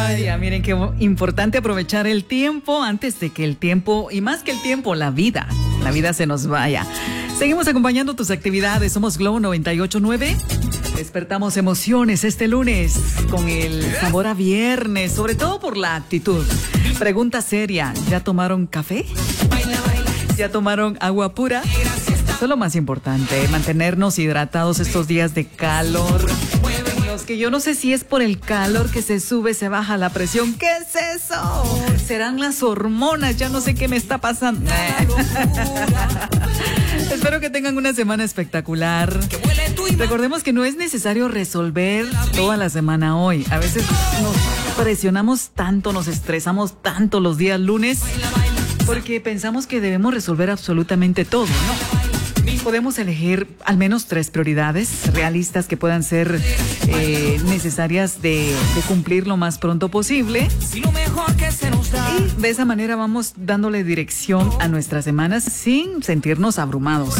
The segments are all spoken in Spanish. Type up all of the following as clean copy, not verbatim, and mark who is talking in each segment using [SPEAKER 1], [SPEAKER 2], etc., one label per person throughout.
[SPEAKER 1] Miren qué importante aprovechar el tiempo antes de que el tiempo, y más que el tiempo, la vida se nos vaya. Seguimos acompañando tus actividades. Somos Globo 98.9. Despertamos emociones este lunes con el sabor a viernes, sobre todo por la actitud. Pregunta seria, ¿ya tomaron café? ¿Ya tomaron agua pura? Eso es lo más importante, mantenernos hidratados estos días de calor. Los que yo no sé si es por el calor que se sube, se baja la presión. ¿Qué es eso? ¿Serán las hormonas? Ya no sé qué me está pasando. Espero que tengan una semana espectacular. Recordemos que no es necesario resolver toda la semana hoy. A veces nos presionamos tanto, nos estresamos tanto los días lunes porque pensamos que debemos resolver absolutamente todo, ¿no? Podemos elegir al menos 3 prioridades realistas que puedan ser necesarias de cumplir lo más pronto posible. Y de esa manera vamos dándole dirección a nuestras semanas sin sentirnos abrumados.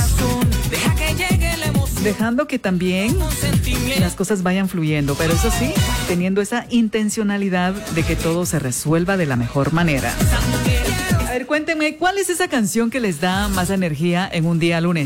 [SPEAKER 1] Dejando que también las cosas vayan fluyendo, pero eso sí, teniendo esa intencionalidad de que todo se resuelva de la mejor manera. A ver, cuéntenme, ¿cuál es esa canción que les da más energía en un día lunes?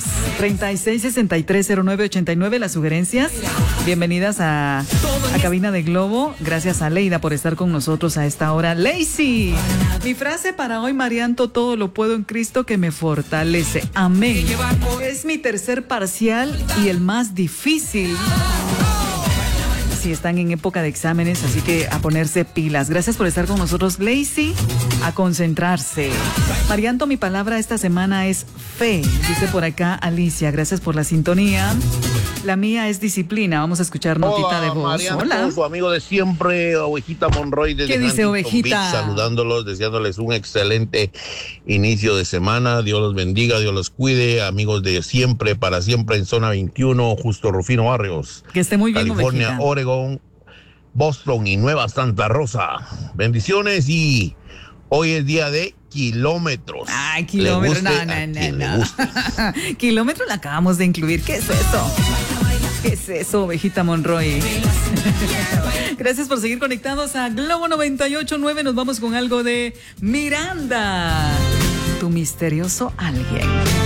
[SPEAKER 1] 36630989, las sugerencias. Bienvenidas a Cabina de Globo. Gracias a Leida por estar con nosotros a esta hora. Lazy, mi frase para hoy, Marianto: todo lo puedo en Cristo que me fortalece. Amén. Es mi tercer parcial y el más difícil. Si están en época de exámenes, así que a ponerse pilas. Gracias por estar con nosotros, Lazy. A concentrarse. Marianto, mi palabra esta semana es fe, dice por acá Alicia. Gracias por la sintonía. La mía es disciplina. Vamos a escuchar notita de voz.
[SPEAKER 2] Marianto,
[SPEAKER 1] hola,
[SPEAKER 2] su amigo de siempre, Ovejita Monroy desde
[SPEAKER 1] ¿qué dice Ovejita?
[SPEAKER 2] Beach, saludándolos, deseándoles un excelente inicio de semana. Dios los bendiga, Dios los cuide. Amigos de siempre, para siempre, en zona 21, Justo Rufino Barrios.
[SPEAKER 1] Que esté muy bien,
[SPEAKER 2] California,
[SPEAKER 1] Ovejita.
[SPEAKER 2] Oregon, Boston y Nueva Santa Rosa. Bendiciones, y hoy es día de kilómetros.
[SPEAKER 1] Ay, kilómetros, no. Kilómetros la acabamos de incluir. ¿Qué es eso? ¿Qué es eso, Ovejita Monroy? Gracias por seguir conectados a Globo 98.9. Nos vamos con algo de Miranda, tu misterioso alguien.